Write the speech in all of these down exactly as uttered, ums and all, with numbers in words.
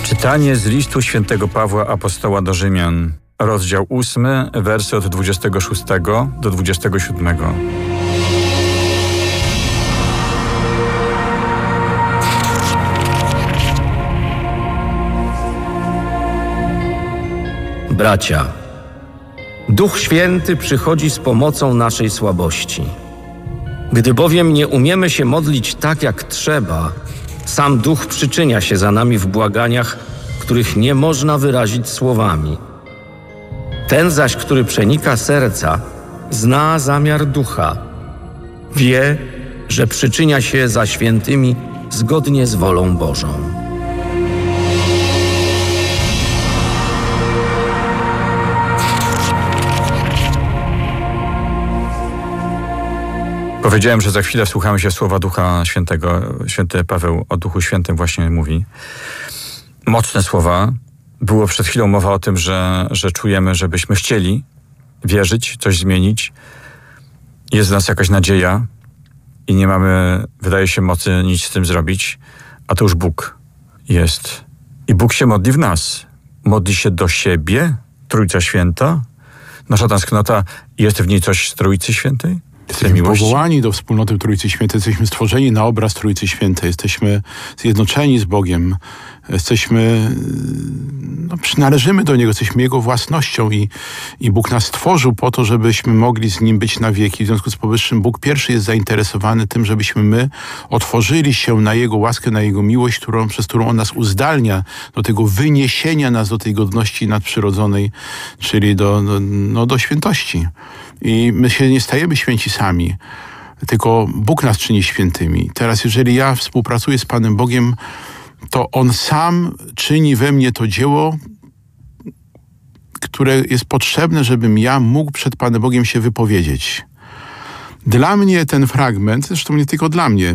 Czytanie z listu świętego Pawła Apostoła do Rzymian, rozdział ósmy, wersy od dwudziestego szóstego do dwudziestego siódmego. Bracia, Duch Święty przychodzi z pomocą naszej słabości. Gdy bowiem nie umiemy się modlić tak, jak trzeba, sam Duch przyczynia się za nami w błaganiach, których nie można wyrazić słowami. Ten zaś, który przenika serca, zna zamiar Ducha. Wie, że przyczynia się za świętymi zgodnie z wolą Bożą. Powiedziałem, że za chwilę wsłuchamy się w słowa Ducha Świętego. Święty Paweł o Duchu Świętym właśnie mówi. Mocne słowa. Było przed chwilą mowa o tym, że, że czujemy, żebyśmy chcieli wierzyć, coś zmienić. Jest w nas jakaś nadzieja i nie mamy, wydaje się, mocy nic z tym zrobić. A to już Bóg jest. I Bóg się modli w nas. Modli się do siebie, Trójca Święta. Nasza tęsknota, jest w niej coś z Trójcy Świętej? Jesteśmy powołani do wspólnoty Trójcy Świętej, jesteśmy stworzeni na obraz Trójcy Świętej, jesteśmy zjednoczeni z Bogiem, jesteśmy, no, przynależymy do Niego, jesteśmy Jego własnością i, i Bóg nas stworzył po to, żebyśmy mogli z Nim być na wieki. W związku z powyższym Bóg pierwszy jest zainteresowany tym, żebyśmy my otworzyli się na Jego łaskę, na Jego miłość, którą, przez którą On nas uzdalnia do tego wyniesienia nas do tej godności nadprzyrodzonej, czyli do, do, no, do świętości. I my się nie stajemy święci sami, tylko Bóg nas czyni świętymi. Teraz jeżeli ja współpracuję z Panem Bogiem, to On sam czyni we mnie to dzieło, które jest potrzebne, żebym ja mógł przed Panem Bogiem się wypowiedzieć. Dla mnie ten fragment, zresztą nie tylko dla mnie,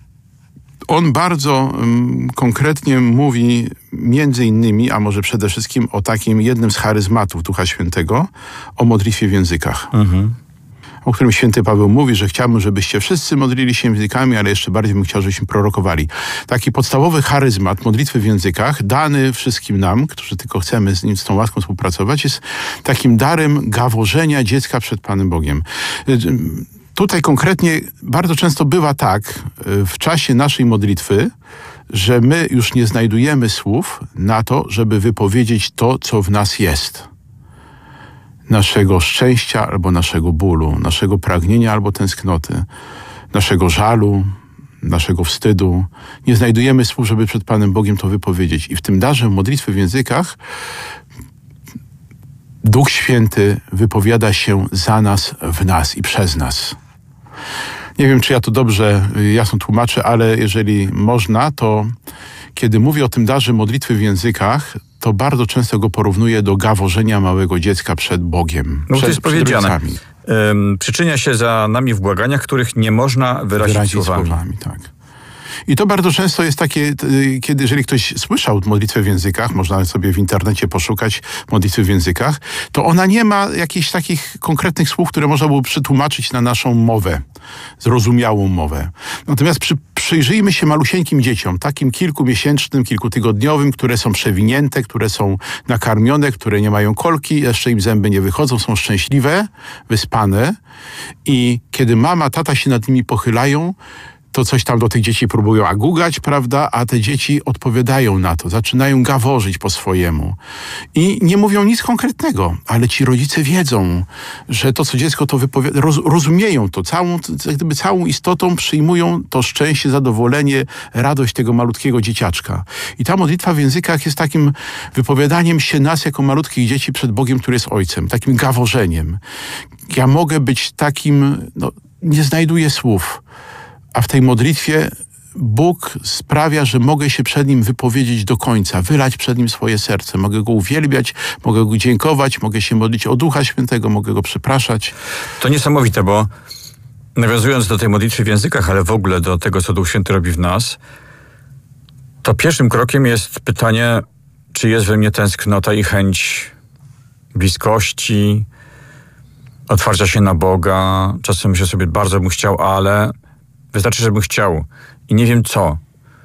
on bardzo um, konkretnie mówi między innymi, a może przede wszystkim o takim jednym z charyzmatów Ducha Świętego, o modlitwie w językach. Mhm. O którym święty Paweł mówi, że chciałbym, żebyście wszyscy modlili się językami, ale jeszcze bardziej bym chciał, żebyśmy prorokowali. Taki podstawowy charyzmat modlitwy w językach, dany wszystkim nam, którzy tylko chcemy z nim, z tą łaską współpracować, jest takim darem gaworzenia dziecka przed Panem Bogiem. Tutaj konkretnie bardzo często bywa tak w czasie naszej modlitwy, że my już nie znajdujemy słów na to, żeby wypowiedzieć to, co w nas jest. Naszego szczęścia albo naszego bólu, naszego pragnienia albo tęsknoty, naszego żalu, naszego wstydu. Nie znajdujemy słów, żeby przed Panem Bogiem to wypowiedzieć. I w tym darze modlitwy w językach Duch Święty wypowiada się za nas, w nas i przez nas. Nie wiem, czy ja to dobrze jasno tłumaczę, ale jeżeli można, to kiedy mówię o tym darze modlitwy w językach, to bardzo często go porównuję do gaworzenia małego dziecka przed Bogiem. No przed, to jest powiedziane. Um, przyczynia się za nami w błaganiach, których nie można wyrazić, wyrazić słowami. słowami tak. I to bardzo często jest takie, kiedy jeżeli ktoś słyszał modlitwę w językach, można sobie w internecie poszukać modlitwy w językach, to ona nie ma jakichś takich konkretnych słów, które można było przetłumaczyć na naszą mowę, zrozumiałą mowę. Natomiast przy, przyjrzyjmy się malusieńkim dzieciom, takim kilkumiesięcznym, kilkutygodniowym, które są przewinięte, które są nakarmione, które nie mają kolki, jeszcze im zęby nie wychodzą, są szczęśliwe, wyspane i kiedy mama, tata się nad nimi pochylają, to coś tam do tych dzieci próbują agugać, prawda? A te dzieci odpowiadają na to, zaczynają gaworzyć po swojemu. I nie mówią nic konkretnego, ale ci rodzice wiedzą, że to, co dziecko to wypowiada, roz, rozumieją to, całą, jak gdyby całą istotą przyjmują to szczęście, zadowolenie, radość tego malutkiego dzieciaczka. I ta modlitwa w językach jest takim wypowiadaniem się nas jako malutkich dzieci przed Bogiem, który jest Ojcem, takim gaworzeniem. Ja mogę być takim, no, nie znajduję słów, a w tej modlitwie Bóg sprawia, że mogę się przed Nim wypowiedzieć do końca, wylać przed Nim swoje serce. Mogę Go uwielbiać, mogę Go dziękować, mogę się modlić o Ducha Świętego, mogę Go przepraszać. To niesamowite, bo nawiązując do tej modlitwy w językach, ale w ogóle do tego, co Duch Święty robi w nas, to pierwszym krokiem jest pytanie, czy jest we mnie tęsknota i chęć bliskości, otwarcia się na Boga. Czasem myślę sobie, bardzo bym chciał, ale wystarczy, żebym chciał i nie wiem co.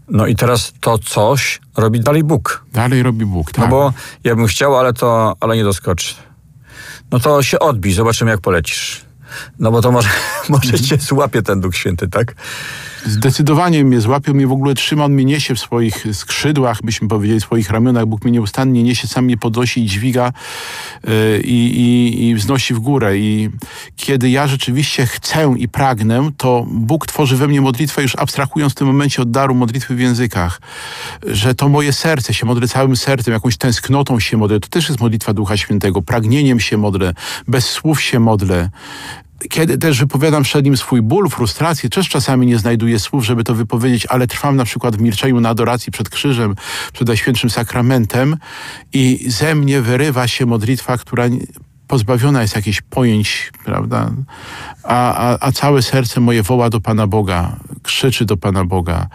No i teraz to coś robi dalej Bóg. Dalej robi Bóg, tak. No bo ja bym chciał, ale to ale nie doskoczy. No to się odbij, zobaczymy jak polecisz. No bo to może, może cię złapie ten Duch Święty, tak? Zdecydowanie mnie złapią, mnie w ogóle trzyma, on mnie niesie w swoich skrzydłach, byśmy powiedzieli, w swoich ramionach. Bóg mnie nieustannie niesie, sam mnie podnosi i dźwiga yy, i, i wznosi w górę. I kiedy ja rzeczywiście chcę i pragnę, to Bóg tworzy we mnie modlitwę, już abstrahując w tym momencie od daru modlitwy w językach, że to moje serce, się modlę całym sercem, jakąś tęsknotą się modlę. To też jest modlitwa Ducha Świętego. Pragnieniem się modlę, bez słów się modlę. Kiedy też wypowiadam przed nim swój ból, frustrację, też czasami nie znajduję słów, żeby to wypowiedzieć, ale trwam na przykład w milczeniu na adoracji przed krzyżem, przed Najświętszym Sakramentem i ze mnie wyrywa się modlitwa, która pozbawiona jest jakichś pojęć, prawda? A, a, a całe serce moje woła do Pana Boga, krzyczy do Pana Boga.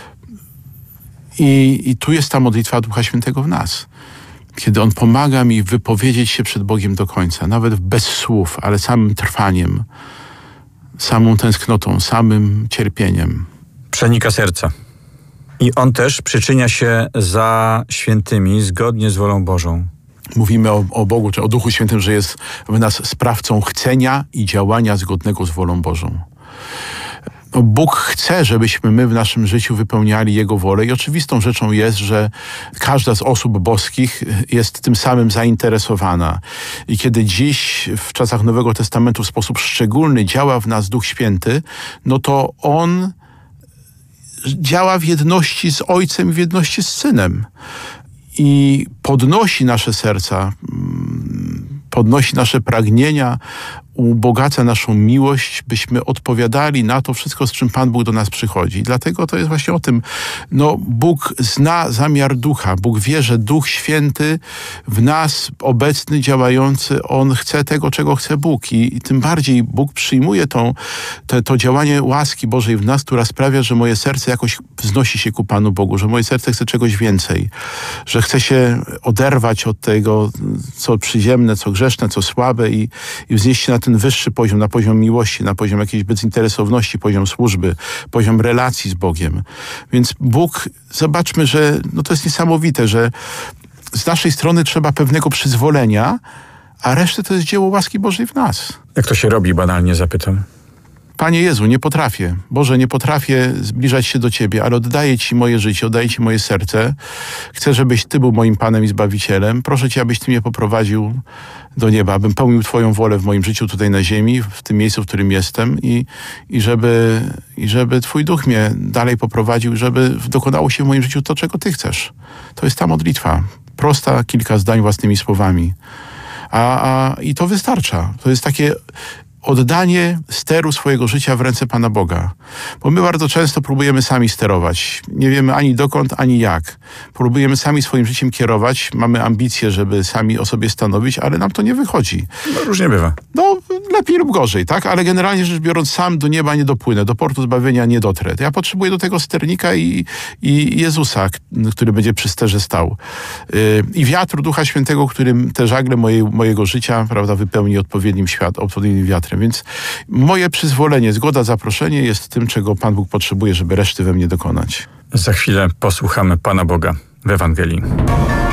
I, i tu jest ta modlitwa Ducha Świętego w nas. Kiedy On pomaga mi wypowiedzieć się przed Bogiem do końca, nawet bez słów, ale samym trwaniem, samą tęsknotą, samym cierpieniem. Przenika serca. I On też przyczynia się za świętymi zgodnie z wolą Bożą. Mówimy o, o Bogu, czy o Duchu Świętym, że jest w nas sprawcą chcenia i działania zgodnego z wolą Bożą. No, Bóg chce, żebyśmy my w naszym życiu wypełniali Jego wolę i oczywistą rzeczą jest, że każda z osób boskich jest tym samym zainteresowana. I kiedy dziś w czasach Nowego Testamentu w sposób szczególny działa w nas Duch Święty, no to On działa w jedności z Ojcem i w jedności z Synem. I podnosi nasze serca, podnosi nasze pragnienia, ubogaca naszą miłość, byśmy odpowiadali na to wszystko, z czym Pan Bóg do nas przychodzi. I dlatego to jest właśnie o tym, no Bóg zna zamiar Ducha. Bóg wie, że Duch Święty w nas, obecny, działający, On chce tego, czego chce Bóg. I, i tym bardziej Bóg przyjmuje tą, te, to działanie łaski Bożej w nas, która sprawia, że moje serce jakoś wznosi się ku Panu Bogu, że moje serce chce czegoś więcej, że chce się oderwać od tego, co przyziemne, co grzeszne, co słabe i, i wznieść się na ten wyższy poziom, na poziom miłości, na poziom jakiejś bezinteresowności, poziom służby, poziom relacji z Bogiem. Więc Bóg, zobaczmy, że no to jest niesamowite, że z naszej strony trzeba pewnego przyzwolenia, a resztę to jest dzieło łaski Bożej w nas. Jak to się robi, banalnie zapytam? Panie Jezu, nie potrafię. Boże, nie potrafię zbliżać się do Ciebie, ale oddaję Ci moje życie, oddaję Ci moje serce. Chcę, żebyś Ty był moim Panem i Zbawicielem. Proszę Cię, abyś Ty mnie poprowadził do nieba, abym pełnił Twoją wolę w moim życiu tutaj na ziemi, w tym miejscu, w którym jestem i, i, żeby, i żeby Twój Duch mnie dalej poprowadził, żeby dokonało się w moim życiu to, czego Ty chcesz. To jest ta modlitwa. Prosta, kilka zdań własnymi słowami. A, a, I to wystarcza. To jest takie oddanie steru swojego życia w ręce Pana Boga. Bo my bardzo często próbujemy sami sterować. Nie wiemy ani dokąd, ani jak. Próbujemy sami swoim życiem kierować. Mamy ambicje, żeby sami o sobie stanowić, ale nam to nie wychodzi. No, różnie bywa. No, lepiej lub gorzej, tak? Ale generalnie rzecz biorąc, sam do nieba nie dopłynę, do portu zbawienia nie dotrę. Ja potrzebuję do tego sternika i, i Jezusa, który będzie przy sterze stał. Yy, I wiatru Ducha Świętego, którym te żagle moje, mojego życia, prawda, wypełni odpowiednim świat, odpowiednim wiatrem. Więc moje przyzwolenie, zgoda, zaproszenie jest tym, czego Pan Bóg potrzebuje, żeby reszty we mnie dokonać. Za chwilę posłuchamy Pana Boga w Ewangelii.